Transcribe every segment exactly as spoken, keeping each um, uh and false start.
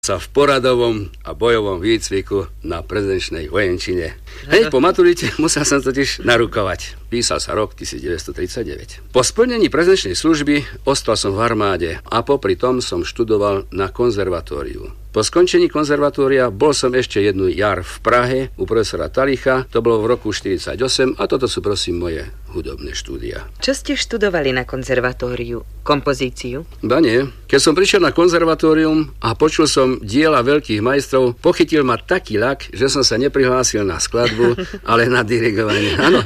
sa v poradovom a bojovom výcviku na prezenčnej vojenčine. Hneď po maturite musel som totiž narukovať. Písal sa rok devätnásťstotridsaťdeväť. Po splnení prezenčnej služby ostal som v armáde a popri tom som študoval na konzervatóriu. Po skončení konzervatória bol som ešte jednu jar v Prahe u profesora Talicha, to bolo v roku štyridsaťosem a toto sú prosím moje hudobné štúdia. Čo ste študovali na konzervatóriu? Kompozíciu? Ba nie. Keď som prišiel na konzervatórium a počul som diela veľkých majstrov, pochytil ma taký ľak, že som sa neprihlásil na skladbu, ale na dirigovanie. Áno.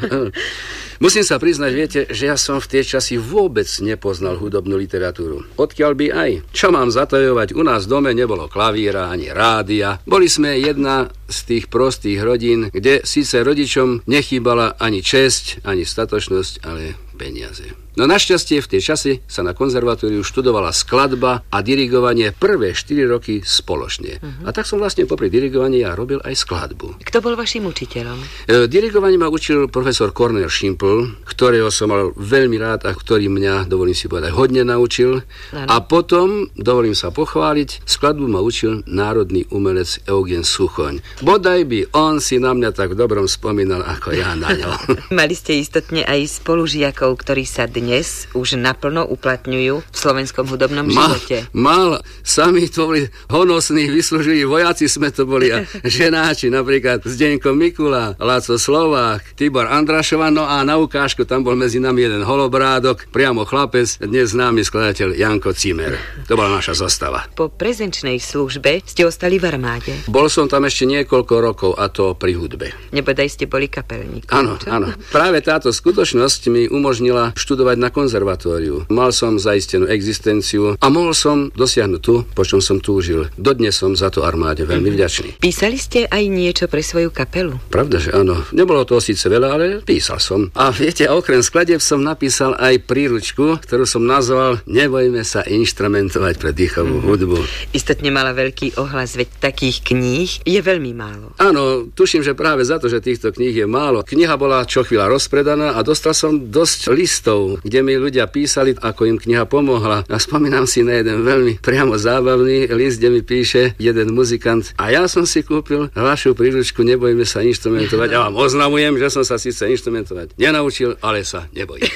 Musím sa priznať, viete, že ja som v tie časy vôbec nepoznal hudobnú literatúru. Odkiaľ by aj? Čo mám zatajovať? U nás v dome nebolo klavíra ani rádia. Boli sme jedna z tých prostých rodín, kde síce rodičom nechýbala ani česť, ani statočnosť, ale peniaze. No našťastie v tie časy sa na konzervatóriu študovala skladba a dirigovanie prvé štyri roky spoločne. Uh-huh. A tak som vlastne popri dirigovaní ja robil aj skladbu. Kto bol vašim učiteľom? E, dirigovanie ma učil profesor Cornel Šimpl, ktorého som mal veľmi rád a ktorý mňa, dovolím si povedať, hodne naučil. Ano. A potom, dovolím sa pochváliť, skladbu ma učil národný umelec Eugen Suchoň. Bodaj by on si na mňa tak v dobrom spomínal, ako ja na ňo. Mali ste istotne aj spolužiakov, ktorí sa dnes už naplno uplatňujú v slovenskom hudobnom živote. Mal, sami to boli honosní, vyslúžili vojaci sme to boli a ženáči, napríklad Zdeňko Mikula, Láco Slovák, Tibor Andrašova, no a na ukážku tam bol medzi nami jeden holobrádok, priamo chlapec, dnes známy skladateľ Janko Cimer. To bola naša zostava. Po prezenčnej službe ste ostali v armáde. Bol som tam ešte niekoľko rokov a to pri hudbe. Nebodaj ste boli kapelník. Áno, áno. Práve táto skutočnosť mi umožnila študovať na konzervatóriu. Mal som zaistenú existenciu a mohol som dosiahnuť tu, po čom som túžil. Dodnes som za to armáde veľmi vďačný. Písali ste aj niečo pre svoju kapelu? Pravda, že áno. Nebolo toho síce veľa, ale písal som. A viete, okrem skladieb som napísal aj príručku, ktorú som nazval Nebojme sa inštrumentovať pre dýchovú hudbu. Istotne mala veľký ohlas, veď takých kníh je veľmi málo. Áno, tuším, že práve za to, že týchto kníh je málo. Kniha bola čo chvíľa rozpredaná a dostal som dosť listov, kde mi ľudia písali, ako im kniha pomohla. A spomínam si na jeden veľmi priamo zábavný list, kde mi píše jeden muzikant: a ja som si kúpil vašu príručku Nebojme sa inštrumentovať a vám oznamujem, že som sa síce inštrumentovať nenaučil, ale sa nebojím.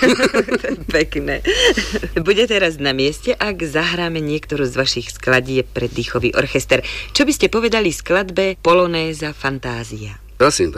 Pekné. Bude teraz na mieste, ak zahráme niektorú z vašich skladieb pre dýchový orchester. Čo by ste povedali skladbe Polonéza Fantázia? Prosím,